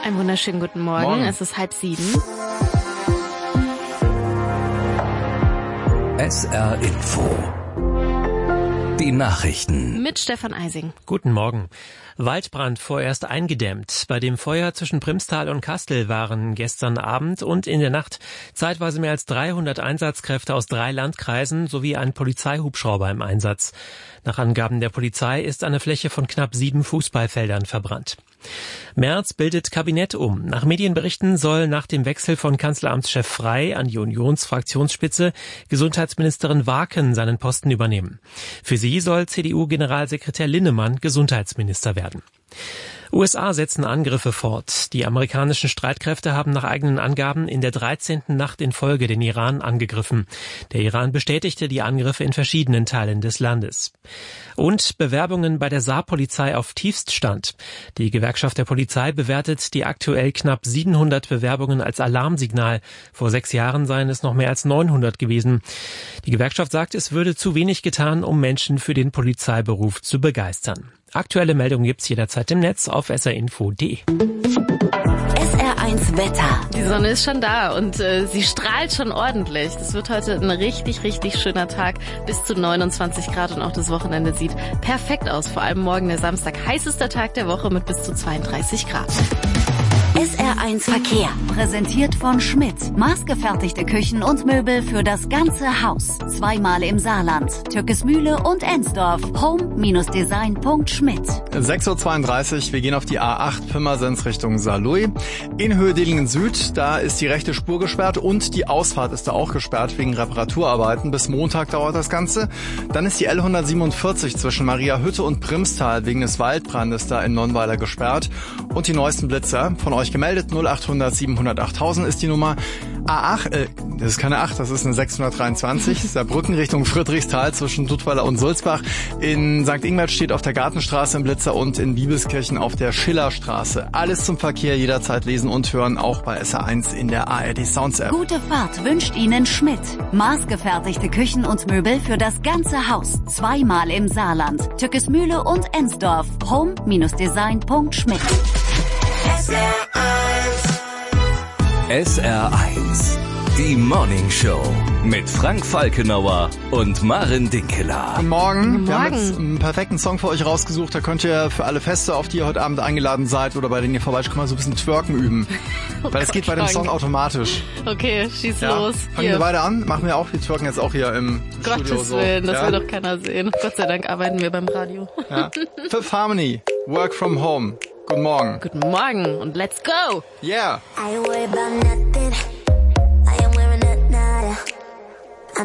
Einen wunderschönen guten Morgen. Es ist 6:30. SR Info. Die Nachrichten. Mit Stefan Eising. Guten Morgen. Waldbrand vorerst eingedämmt. Bei dem Feuer zwischen Primstal und Kastel waren gestern Abend und in der Nacht zeitweise mehr als 300 Einsatzkräfte aus 3 Landkreisen sowie ein Polizeihubschrauber im Einsatz. Nach Angaben der Polizei ist eine Fläche von knapp 7 Fußballfeldern verbrannt. Merz bildet Kabinett um. Nach Medienberichten soll nach dem Wechsel von Kanzleramtschef Frey an die Unionsfraktionsspitze Gesundheitsministerin Waaken seinen Posten übernehmen. Für sie soll CDU-Generalsekretär Linnemann Gesundheitsminister werden. USA setzen Angriffe fort. Die amerikanischen Streitkräfte haben nach eigenen Angaben in der 13. Nacht in Folge den Iran angegriffen. Der Iran bestätigte die Angriffe in verschiedenen Teilen des Landes. Und Bewerbungen bei der Saarpolizei auf Tiefststand. Die Gewerkschaft der Polizei bewertet die aktuell knapp 700 Bewerbungen als Alarmsignal. Vor 6 Jahren seien es noch mehr als 900 gewesen. Die Gewerkschaft sagt, es würde zu wenig getan, um Menschen für den Polizeiberuf zu begeistern. Aktuelle Meldungen gibt's jederzeit im Netz auf srinfo.de. SR1 Wetter. Die Sonne ist schon da und sie strahlt schon ordentlich. Das wird heute ein richtig, richtig schöner Tag. Bis zu 29 Grad und auch das Wochenende sieht perfekt aus. Vor allem morgen der Samstag, heißester Tag der Woche mit bis zu 32 Grad. SR1 Verkehr. Präsentiert von Schmidt. Maßgefertigte Küchen und Möbel für das ganze Haus. 2-mal im Saarland. Türkesmühle und Ensdorf. Home-design.schmidt. 6:32 Uhr, wir gehen auf die A8 Pirmasens Richtung Saarlouis. In Höhe Dillingen Süd, da ist die rechte Spur gesperrt und die Ausfahrt ist da auch gesperrt wegen Reparaturarbeiten. Bis Montag dauert das Ganze. Dann ist die L147 zwischen Mariahütte und Primstal wegen des Waldbrandes da in Nonnweiler gesperrt. Und die neuesten Blitzer von euch gemeldet, 0800 700 8000 ist die Nummer. A8, das ist keine 8, das ist eine 623, Saarbrücken Richtung Friedrichsthal zwischen Duttweiler und Sulzbach. In St. Ingbert steht auf der Gartenstraße ein Blitzer und in Wiebelskirchen auf der Schillerstraße. Alles zum Verkehr jederzeit lesen und hören, auch bei SR1 in der ARD Sounds App. Gute Fahrt wünscht Ihnen Schmidt. Maßgefertigte Küchen und Möbel für das ganze Haus. 2-mal im Saarland. Türkesmühle und Ensdorf. Home-design.schmidt. SR1. Die Morning Show mit Frank Falkenauer und Maren Dinkeler. Guten Morgen. Guten Wir haben Morgen. jetzt einen perfekten Song für euch rausgesucht. Da könnt ihr für alle Feste, auf die ihr heute Abend eingeladen seid oder bei denen ihr vorbeischaut, mal so ein bisschen twerken üben. Weil es geht bei dem Song automatisch. Okay, schieß Ja. los. Fangen wir beide an. Machen wir auch. Wir twerken jetzt auch hier im Studio Gottes so. Willen, das ja? will doch keiner sehen. Gott sei Dank arbeiten wir beim Radio. Ja. Fifth Harmony, Work from Home. Guten Morgen. Guten Morgen und let's go! Yeah. I worry about nothing.